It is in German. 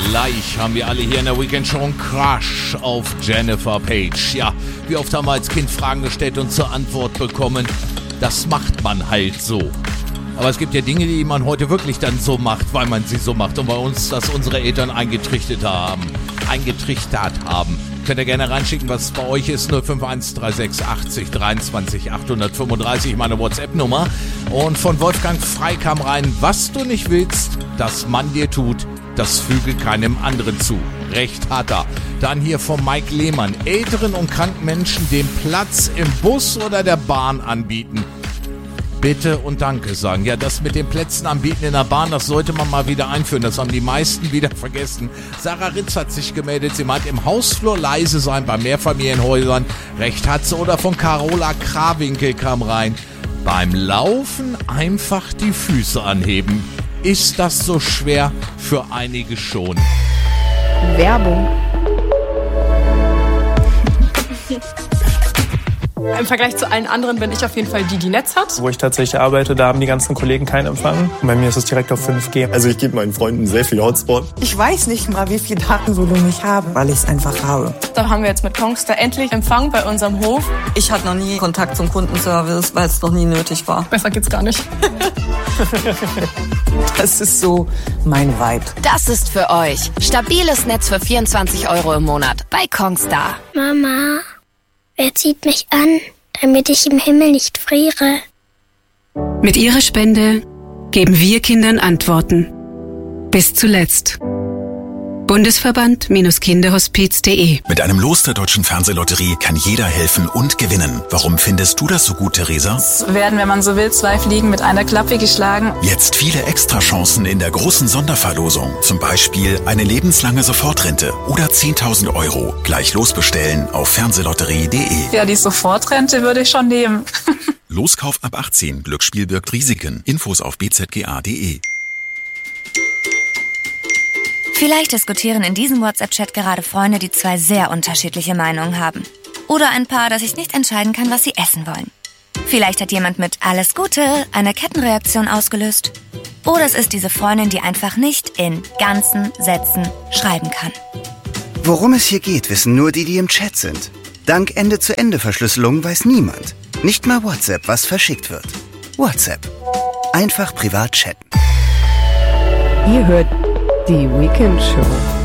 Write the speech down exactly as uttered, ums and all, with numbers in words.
Gleich haben wir alle hier in der Weekend Show einen Crush auf Jennifer Page. Ja, wie oft haben wir als Kind Fragen gestellt und zur Antwort bekommen, das macht man halt so. Aber es gibt ja Dinge, die man heute wirklich dann so macht, weil man sie so macht und bei uns das unsere Eltern eingetrichtert haben. Eingetrichtert haben. Könnt ihr gerne reinschicken, was bei euch ist. null fünf eins drei sechs achtzig dreiundzwanzig achthundertfünfunddreißig, meine WhatsApp-Nummer. Und von Wolfgang Frei kam rein, was du nicht willst, dass man dir tut, das füge keinem anderen zu. Recht hat er. Dann hier von Mike Lehmann. Älteren und kranken Menschen den Platz im Bus oder der Bahn anbieten. Bitte und Danke sagen. Ja, das mit den Plätzen anbieten in der Bahn, das sollte man mal wieder einführen. Das haben die meisten wieder vergessen. Sarah Ritz hat sich gemeldet. Sie meint, im Hausflur leise sein bei Mehrfamilienhäusern. Recht hat sie. Oder von Carola Krawinkel kam rein. Beim Laufen einfach die Füße anheben. Ist das so schwer? Für einige schon. Werbung. Im Vergleich zu allen anderen bin ich auf jeden Fall die, die Netz hat. Wo ich tatsächlich arbeite, da haben die ganzen Kollegen keinen Empfang. Bei mir ist es direkt auf fünf G. Also ich gebe meinen Freunden sehr viel Hotspot. Ich weiß nicht mal, wie viel Datenvolumen ich habe, weil ich es einfach habe. Da haben wir jetzt mit Kongstar endlich Empfang bei unserem Hof. Ich hatte noch nie Kontakt zum Kundenservice, weil es noch nie nötig war. Besser geht's gar nicht. Das ist so mein Vibe. Das ist für euch. Stabiles Netz für vierundzwanzig Euro im Monat bei Kongstar. Mama, wer zieht mich an, damit ich im Himmel nicht friere? Mit ihrer Spende geben wir Kindern Antworten. Bis zuletzt. Bundesverband Kinderhospiz punkt de. Mit einem Los der Deutschen Fernsehlotterie kann jeder helfen und gewinnen. Warum findest du das so gut, Theresa? Es werden, wenn man so will, zwei Fliegen mit einer Klappe geschlagen. Jetzt viele Extrachancen in der großen Sonderverlosung. Zum Beispiel eine lebenslange Sofortrente oder zehntausend Euro. Gleich losbestellen auf fernsehlotterie punkt de. Ja, die Sofortrente würde ich schon nehmen. Loskauf ab achtzehn. Glücksspiel birgt Risiken. Infos auf b z g a punkt de. Vielleicht diskutieren in diesem WhatsApp-Chat gerade Freunde, die zwei sehr unterschiedliche Meinungen haben. Oder ein Paar, das sich nicht entscheiden kann, was sie essen wollen. Vielleicht hat jemand mit Alles Gute eine Kettenreaktion ausgelöst. Oder es ist diese Freundin, die einfach nicht in ganzen Sätzen schreiben kann. Worum es hier geht, wissen nur die, die im Chat sind. Dank Ende-zu-Ende-Verschlüsselung weiß niemand, nicht mal WhatsApp, was verschickt wird. WhatsApp. Einfach privat chatten. Ihr hört die Weekend Show.